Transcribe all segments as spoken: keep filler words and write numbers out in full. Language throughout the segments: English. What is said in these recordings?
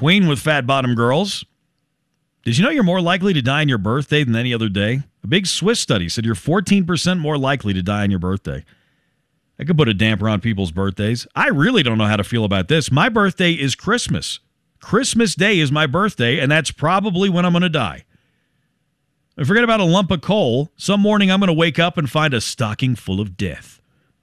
Queen with Fat Bottom Girls. Did you know you're more likely to die on your birthday than any other day? A big Swiss study said you're fourteen percent more likely to die on your birthday. I could put a damper on people's birthdays. I really don't know how to feel about this. My birthday is Christmas. Christmas Day is my birthday, and that's probably when I'm going to die. And forget about a lump of coal. Some morning I'm going to wake up and find a stocking full of death.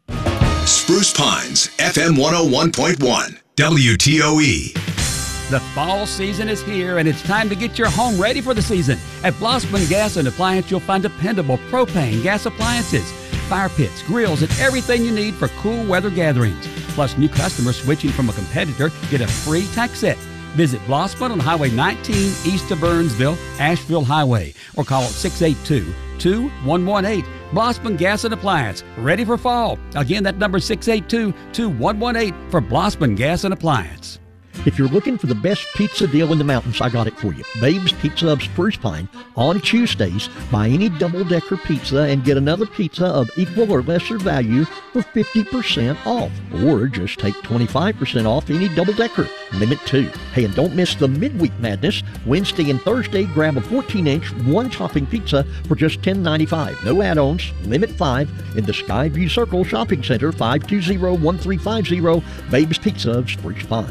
Spruce Pines, F M one oh one point one, W T O E. The fall season is here, and it's time to get your home ready for the season. At Blossman Gas and Appliance, you'll find dependable propane gas appliances, fire pits, grills, and everything you need for cool weather gatherings. Plus, new customers switching from a competitor get a free tax set. Visit Blossman on Highway nineteen east of Burnsville, Asheville Highway, or call six eight two, two one one eight. Blossman Gas and Appliance, ready for fall. Again, that number is six eight two, two one one eight for Blossman Gas and Appliance. If you're looking for the best pizza deal in the mountains, I got it for you. Babe's Pizza of Spruce Pine. On Tuesdays, buy any double-decker pizza and get another pizza of equal or lesser value for fifty percent off. Or just take twenty-five percent off any double-decker. Limit two. Hey, and don't miss the Midweek Madness. Wednesday and Thursday, grab a fourteen inch, one-topping pizza for just ten ninety-five. No add-ons. Limit five in the Skyview Circle Shopping Center, five two zero, one three five zero. Babe's Pizza of Spruce Pine.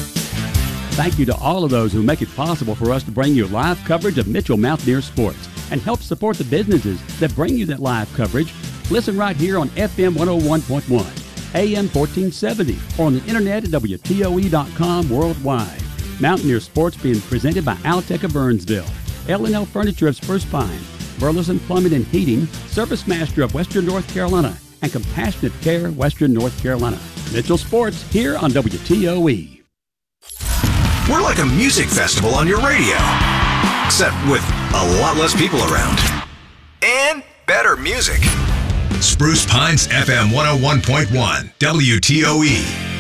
Thank you to all of those who make it possible for us to bring you live coverage of Mitchell Mountaineer sports and help support the businesses that bring you that live coverage. Listen right here on F M one oh one point one, A M fourteen seventy, or on the internet at W T O E dot com worldwide. Mountaineer sports being presented by Altec of Burnsville, L and L Furniture of Spruce Pine, Burleson Plumbing and Heating, Service Master of Western North Carolina, and Compassionate Care Western North Carolina. Mitchell Sports here on W T O E. We're like a music festival on your radio, except with a lot less people around. And better music. Spruce Pines F M one oh one point one, W T O E.